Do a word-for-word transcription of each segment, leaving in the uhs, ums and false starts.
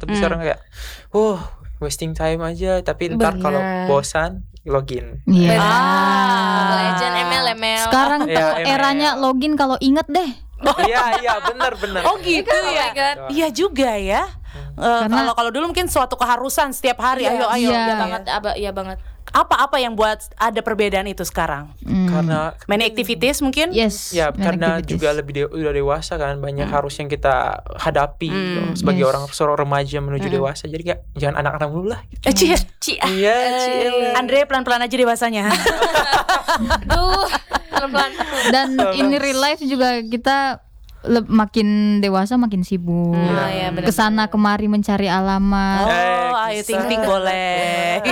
untuk hmm. sekarang kayak, uh wasting time aja. Tapi ntar kalau bosan login. Iya. Yeah. Ah, Legend M L M L. Sekarang tuh ya, eranya login kalau inget deh. Iya iya benar benar. Oh gitu ya. Oh iya juga ya. Uh, kalau kalau dulu mungkin suatu keharusan setiap hari. Iya, ayo ayo. Iya ya. banget. Aba, iya banget. Apa-apa yang buat ada perbedaan itu sekarang? Hmm. Karena many activities mungkin? Yes. Ya karena activities. juga lebih de- udah dewasa kan, banyak hmm. harus yang kita hadapi hmm. gitu, sebagai yes. orang seorang remaja menuju hmm. dewasa. Jadi kayak jangan anak-anak dulu lah. Gitu. Eh, Cie. Cie. Iya, Cie. Andre pelan-pelan aja dewasanya. Duh, pelan-pelan. Dan in real life juga kita Le- makin dewasa makin sibuk, hmm, ya, kesana kemari mencari alamat. Oh, ayo ting-ting boleh.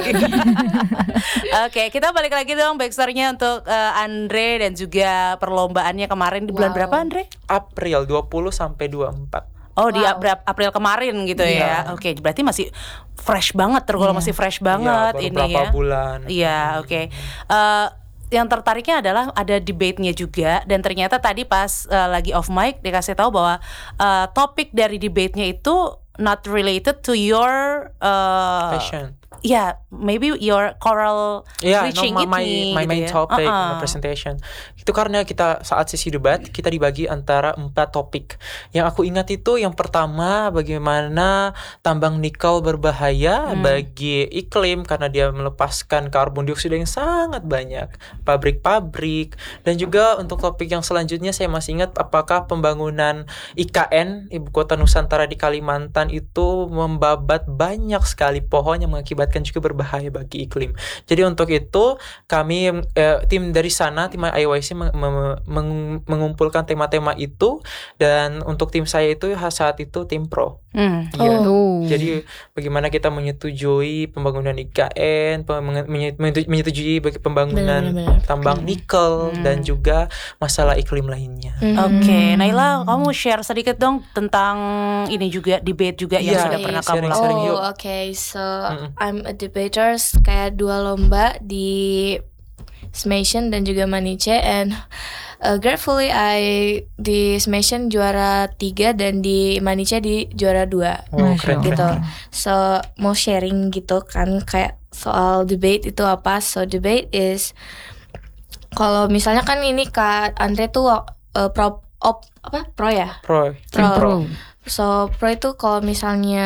Oke, okay, kita balik lagi dong backstory-nya untuk uh, Andre dan juga perlombaannya kemarin di bulan wow. berapa Andre? April dua puluh sampai dua puluh empat. Oh wow. Di April kemarin gitu yeah. ya. Oke, okay, berarti masih fresh banget tergolong yeah. masih fresh banget yeah, ini berapa ya. bulan. Iya, oke. Okay. Uh, yang tertariknya adalah ada debate-nya juga, dan ternyata tadi pas uh, lagi off mic dikasih tahu bahwa uh, topik dari debate-nya itu not related to your uh, passion. Yeah, maybe your choral yeah, reaching no, my, it my gitu main ya. topic, uh-uh. my presentation. Itu karena kita saat sesi debat kita dibagi antara empat topik. Yang aku ingat itu yang pertama bagaimana tambang nikel berbahaya hmm. bagi iklim karena dia melepaskan karbon dioksida yang sangat banyak, pabrik-pabrik, dan juga untuk topik yang selanjutnya saya masih ingat apakah pembangunan I K N Ibu Kota Nusantara di Kalimantan itu membabat banyak sekali pohon yang mengakibatkan juga berbahaya bagi iklim. Jadi untuk itu kami eh, tim dari sana tim I Y C meng- meng- mengumpulkan tema-tema itu, dan untuk tim saya itu saat itu tim pro. Hmm. Ya. Oh. Jadi bagaimana kita menyetujui pembangunan I K N, menyetujui bagi pembangunan benar, benar. tambang nikel hmm. dan juga masalah iklim lainnya. Hmm. Oke, okay. Naila, kamu share sedikit dong tentang ini juga debate juga yang yeah, sudah yeah, pernah sharing, kamu sharing. Oh, oke. Okay. So mm-hmm. I'm a debater, kayak dua lomba di Smation dan juga Maniche, and uh, gratefully I di Smation juara tiga dan di Maniche di juara dua. Oh, keren, gitu. keren. So mau sharing gitu kan kayak soal debate itu apa? So debate is kalau misalnya kan ini Kak Andre tuh uh, pro op apa pro ya? Pro. Pro. pro. So pro itu kalau misalnya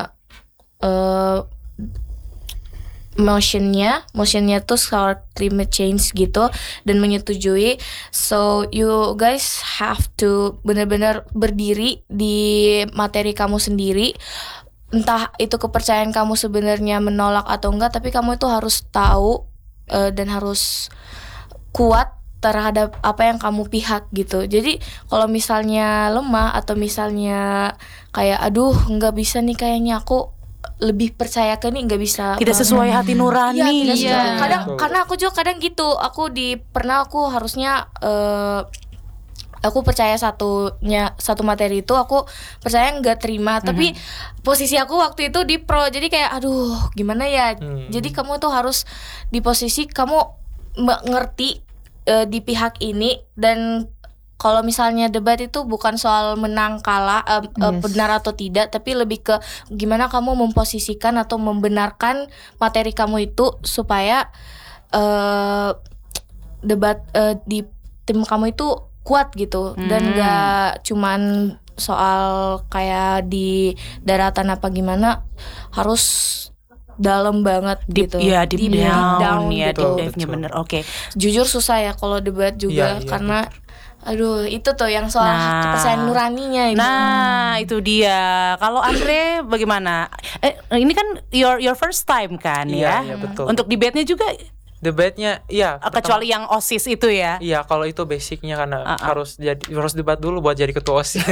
uh, motionnya motionnya tuh soal climate change gitu dan menyetujui, so you guys have to benar-benar berdiri di materi kamu sendiri, entah itu kepercayaan kamu sebenarnya menolak atau enggak, tapi kamu itu harus tahu uh, dan harus kuat terhadap apa yang kamu pihak gitu. Jadi kalau misalnya lemah atau misalnya kayak aduh nggak bisa nih kayaknya aku lebih percaya ke ini nggak bisa, tidak sesuai hati nurani. Iya, iya. kadang karena aku juga kadang gitu, aku di pernah aku harusnya uh, aku percaya satunya satu materi itu aku percaya nggak terima, mm-hmm. tapi posisi aku waktu itu di pro, jadi kayak aduh gimana ya. hmm. Jadi kamu tuh harus di posisi kamu ngerti uh, di pihak ini, dan kalau misalnya debat itu bukan soal menang kalah uh, yes. uh, benar atau tidak, tapi lebih ke gimana kamu memposisikan atau membenarkan materi kamu itu supaya uh, debat uh, di tim kamu itu kuat gitu, hmm. dan gak cuman soal kayak di daratan apa gimana, harus dalam banget deep, gitu. Ya, deep, deep down, down ya, gitu. deep dive-nya bener. Oke. Okay. Jujur susah ya kalau debat juga, ya, ya, karena aduh itu tuh yang soal nah, kepercayaan nuraninya itu. Nah, itu dia. Kalau Andre bagaimana? Eh, ini kan your your first time kan iya, ya? Iya, betul. Untuk debate-nya juga debatnya iya kecuali pertama, yang OSIS itu ya. Iya, kalau itu basicnya karena uh-uh. harus jadi harus debat dulu buat jadi ketua OSIS.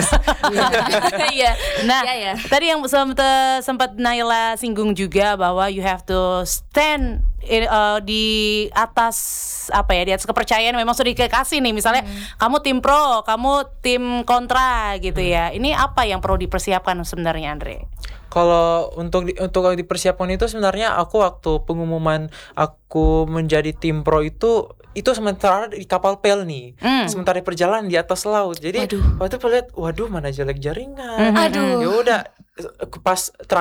Iya. Nah, yeah, yeah. tadi yang sempat sempat Naila singgung juga bahwa you have to stand in, uh, di atas apa ya, di atas kepercayaan memang sudah dikasih nih, misalnya hmm. kamu tim pro, kamu tim kontra gitu hmm. ya. Ini apa yang perlu dipersiapkan sebenarnya, Andre? Kalau untuk di, untuk dipersiapkan itu sebenarnya aku waktu pengumuman aku menjadi tim pro itu itu sementara di kapal pel nih, mm. sementara di perjalanan di atas laut. Jadi waduh. waktu itu lihat, waduh mana jelek jaringan. Aduh. Ya udah pas